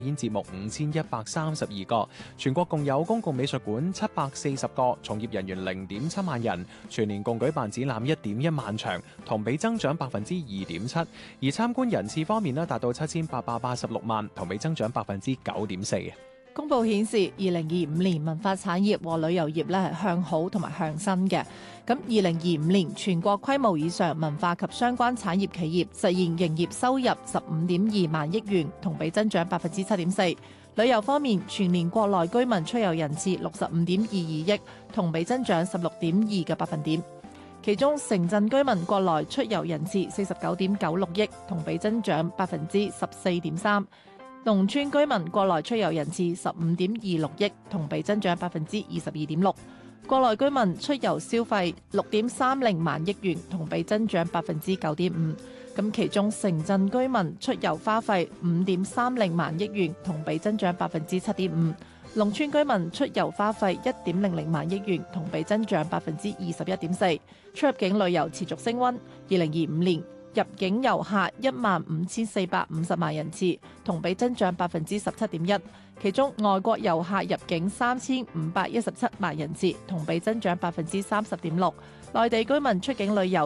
演節目5132個，全國共有公共美術館740個，從業人員0.7萬人，全年共舉辦展覽1.1萬場，同比增長2.7%。而參觀人次方面呢，達到7886萬，同比增長9.4%。 公佈顯示，2025年文化產業和旅遊業咧係向好同埋向新嘅。咁2025年全國規模以上文化及相關產業企業實現營業收入15.2萬億元，同比增長7.4%。旅遊方面，全年國內居民出遊人次65.22億，同比增長16.2個百分點。其中城鎮居民國內出遊人次49.96億，同比增長14.3%。農村居民國內出遊人次15.26億，同比增長22.6%。國內居民出遊消費6.30萬億元，同比增長9.5%。咁其中城鎮居民出遊花費5.30萬億元，同比增長7.5%。農村居民出遊花費1.00萬億元，同比增長21.4%。出入境旅遊持續升溫，2025年入境遊客15450萬人次，同比增長17.1%。其中外國遊客入境3517萬人次，同比增長30.6%。內地居民出境旅遊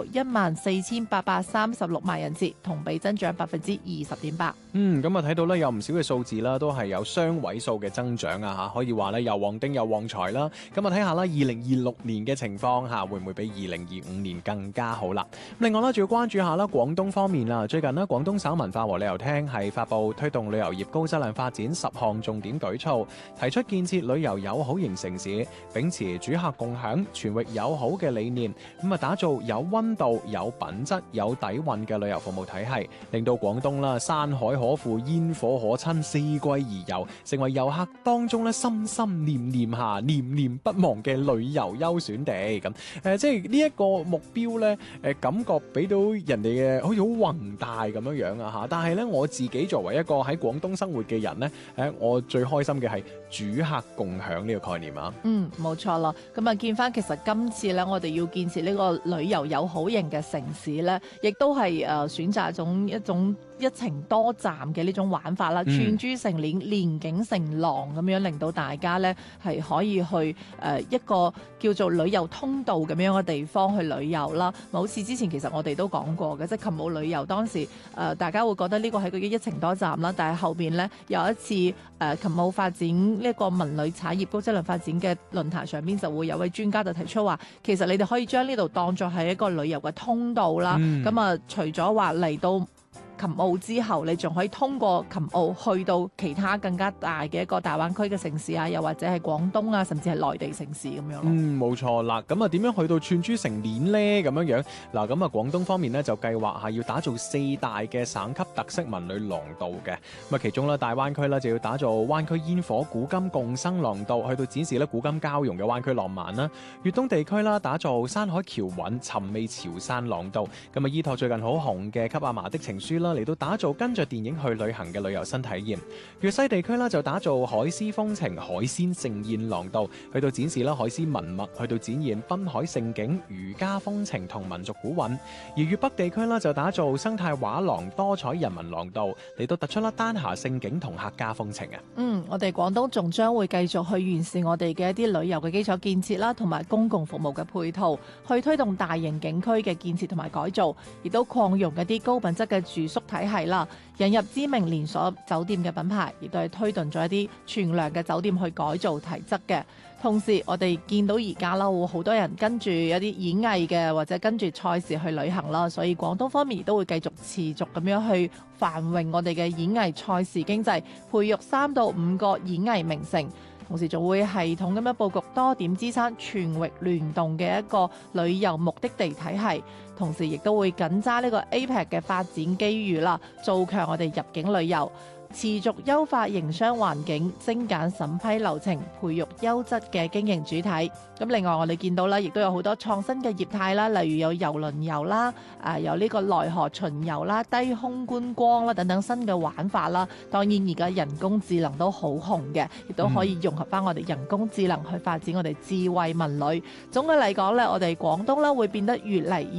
14836萬人次，同比增長20.8%。 咁啊睇到咧有唔少嘅數字啦，都係有雙位數嘅增長啊嚇，可以話咧又旺丁又旺財啦。咁啊睇下啦，2026年嘅情況嚇，會唔會比2025年更加好啦？另外啦，仲要關注下啦，廣東方面啦，最近呢，廣東省文化和旅遊廳係發布推動旅遊業高質量發展10項重點舉措，提出建設旅遊友好型城市，秉持主客共享、全域友好嘅理念，咁啊打造有溫度、有品質、有底蘊嘅旅遊服務體系，令到廣東啦山海可賦、煙火可親、四季而遊，成為遊客當中咧心心念念下、念念不忘嘅旅遊優選地。咁即係呢一個目標咧，感覺俾到人哋嘅好似好宏大咁樣樣啊嚇。但係咧我自己作為一個喺廣東生活嘅人咧，我最開心嘅係主客共享呢個概念啊。 冇錯啦。咁啊見翻其實今次咧，我哋要建設呢個旅遊友好型嘅城市咧，亦都係選擇一種一程多站嘅呢種玩法啦，串珠成鏈，連景成廊咁樣，令到大家咧係可以去一個叫做旅遊通道咁樣嘅地方去旅遊啦。好似之前其實我哋都講過嘅，即係琴舞旅遊當時大家會覺得呢個係個一程多站啦，但係後邊咧有一次琴舞發展呢個文旅產業高質量發展嘅論壇上邊，就會有位專家就提出話，其實你哋可以將呢度當作係一個旅遊嘅通道啦。咁啊，除咗話嚟到琴澳之後，你仲可以通過琴澳去到其他更加大嘅一個大灣區嘅城市啊，又或者係廣東啊，甚至係內地城市咁樣咯。 冇錯啦。咁啊，點樣去到串珠成鏈呢？咁樣樣嗱，咁啊，廣東方面呢，就計劃係要打造4大嘅省級特色文旅廊道嘅。咁啊，其中咧大灣區咧就要打造灣區煙火古今共生廊道，去到展示咧古今交融嘅灣區浪漫啦。粵東地區啦，打造山海橋韻尋味潮汕廊道。咁啊，依託最近好紅嘅《給阿嫲的情書》嚟到打造跟着電影去旅行嘅旅遊新體驗。粵西地區啦就打造海絲風情海鮮盛宴廊道，去到展示啦海絲文物，去到展現濱海盛景、漁家風情同民族古韻。而粵北地區啦就打造生態畫廊、多彩人文廊道，嚟到突出啦丹霞盛景同客家風情啊。 我哋廣東仲將會繼續去完善我哋嘅一啲旅遊嘅基礎建設啦，同埋公共服務嘅配套，去推動大型景區嘅建設同埋改造，亦都擴容一啲高品質嘅住宿體系啦，引入知名連鎖酒店嘅品牌，亦都係推動咗一啲全量嘅酒店去改造提質嘅。同時我哋見到而家啦，會好多人跟住一啲演藝嘅或者跟住賽事去旅行啦，所以廣東方面亦都會繼續持續咁樣去繁榮我哋嘅演藝賽事經濟，培育3到5個演藝名城。同時仲會系統咁樣佈局多點支撐全域聯動嘅一個旅遊目的地體系，同時亦都會緊揸呢個 APEC 嘅發展機遇啦，做強我哋入境旅遊，持續優化營商環境，精簡審批流程，培育優質嘅經營主體。咁另外我哋見到啦，亦都有好多創新嘅業態啦，例如有郵輪遊啦，有呢個內河巡遊啦、低空觀光啦等等新嘅玩法啦。當然而家人工智能都好紅嘅，亦都可以融合翻我哋人工智能去發展我哋智慧文旅。總嘅嚟講咧，我哋廣東啦會變得越嚟越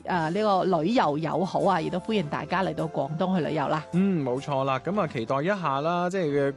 呢個旅遊友好啊，亦都歡迎大家嚟到廣東去旅遊啦。 冇錯啦，咁啊期待一下啦，即係